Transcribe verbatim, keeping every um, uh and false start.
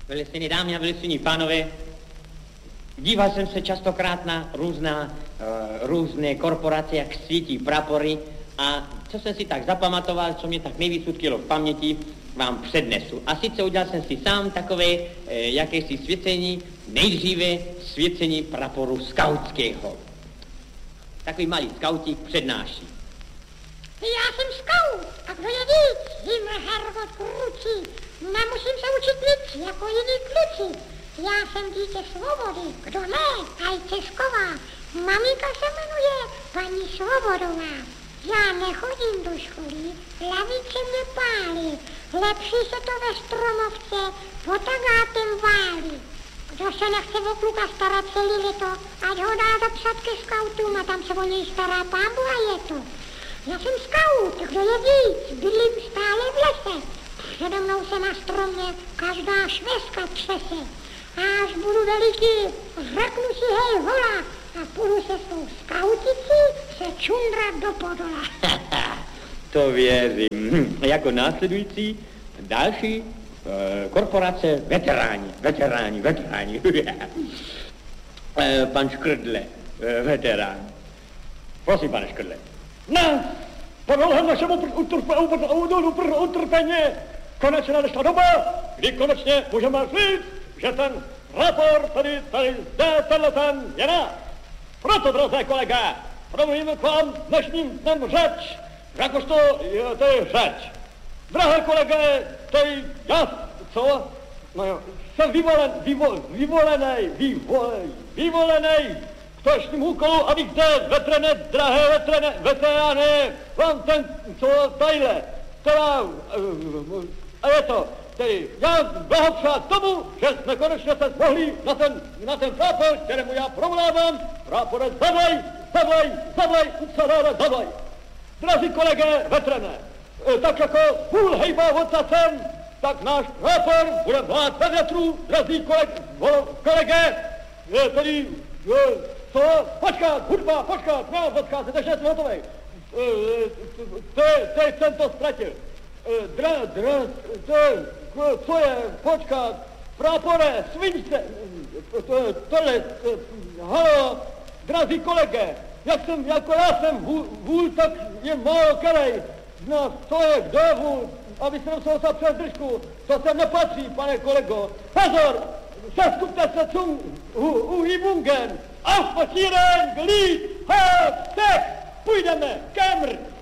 Velicený dámy a velicený pánové, díval jsem se častokrát na různá, uh, různé korporace, jak svítí prapory a co jsem si tak zapamatoval, co mě tak nejvíc utkvělo v paměti, vám přednesu. A sice udělal jsem si sám takové uh, jakési svěcení, nejdříve svěcení praporu skautského. Takový malý skautík přednáší. Já jsem skaut, a kdo je víc, jim Hergot kručí. Nemusím se učit nic, jako jiní kluci. Já jsem dítě svobody, kdo ne, aj Česková. Maminka se jmenuje paní Svobodová. Já nechodím do školy, lavice mě pálí. Lepší se to ve Stromovce pod tagátem válí. Kdo se nechce o kluka starat celý leto, ať ho dá zapsat ke skautům a tam se o něj stará pámbu a je to. Já jsem skaut, kdo je víc, bydlím stále v lese. Přede mnou se na stromě každá šveska třese. A až budu veliký, řeknu si hej hola a půjdu se svou skauticí se čundrat do podola. To věřím. Jako následující další uh, korporace veteráni, veteráni, veteráni. uh, pan Škrdle, uh, veterán. Prosím, pane Škrdle. Ne, podle našemu utrpení konečně nadešla doba, kdy konečně můžeme říct, že ten raport tady, tady zde, tenhle ten je náš. Proto, drazé kolegé, promluvíme k vám dnešním dnem řeč, jakožto to je řeč. Drahé kolegé, tady já, co? No jo, jsem vyvolen, vyvo, vyvolenej, vyvolenej, vyvolenej k točním úkolu, abych zde vetrene, drahé vetrene, veterány, vám ten, co, tadyhle, teda, a je to, tedy já blahopřát tomu, že jsme konečně se mohli na ten, na ten prápor, kterému já promlávám, prápore zavlej, zavlej, zavlej, ucadále zavlej. Drazí kolegé vetrene, tak jako půl hejba odtacem, tak náš prápor bude vlád ve větru, drazí koleg, kolegé, tedy, co, počkat, hudba, počkat, no, počkat, takže jsem hotovej. Teď jsem to ztratil. Dra, dra, to, co je, počkat, prápore, svince, to, tohle, halo, drazí kolege, jak jsem, jako já jsem vůl, vůl tak je málo kelej, no, co je, kdo je vůl, aby jsem se osal přes držku, to sem nepatří, pane kolego, pozor, seskupte se cum, u, u Ibungen, aufpassieren, glid, ha, tech, půjdeme, kemr,